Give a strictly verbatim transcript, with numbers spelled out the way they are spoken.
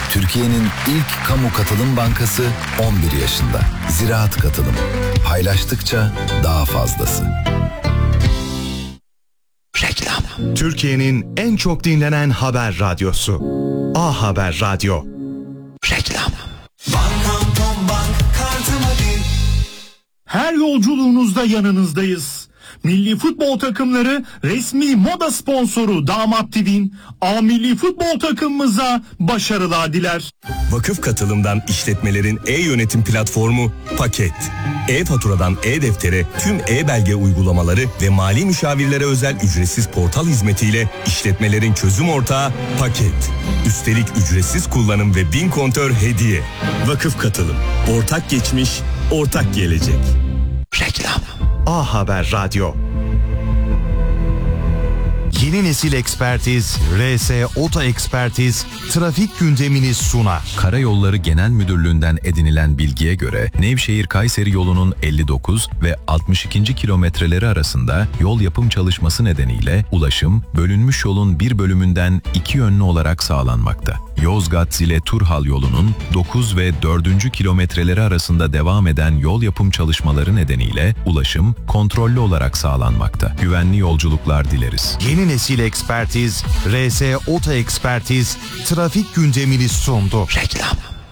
Türkiye'nin ilk kamu katılım bankası on bir yaşında. Ziraat Katılım. Paylaştıkça daha fazlası. Reklam. Türkiye'nin en çok dinlenen haber radyosu. A Haber Radyo. Reklam. Bankam Tombank kartımı bil. Her yolculuğunuzda yanınızdayız. Milli futbol takımları resmi moda sponsoru Damat T V'nin A Milli Futbol takımımıza başarılar diler. Vakıf Katılım'dan işletmelerin e-yönetim platformu Paket. E-faturadan e-deftere tüm e-belge uygulamaları ve mali müşavirlere özel ücretsiz portal hizmetiyle işletmelerin çözüm ortağı Paket. Üstelik ücretsiz kullanım ve bin kontör hediye. Vakıf Katılım. Ortak geçmiş, ortak gelecek. Reklam. A Haber Radyo. Yeni nesil ekspertiz, R S Oto Ekspertiz, trafik gündemini sunar. Karayolları Genel Müdürlüğü'nden edinilen bilgiye göre Nevşehir-Kayseri yolunun elli dokuz ve altmış ikinci kilometreleri arasında yol yapım çalışması nedeniyle ulaşım bölünmüş yolun bir bölümünden iki yönlü olarak sağlanmakta. Yozgat-Zile-Turhal yolunun dokuz ve dördüncü kilometreleri arasında devam eden yol yapım çalışmaları nedeniyle ulaşım kontrollü olarak sağlanmakta. Güvenli yolculuklar dileriz. Yeni nesil ekspertiz, R S Oto Ekspertiz, trafik gündemini sundu. Reklam.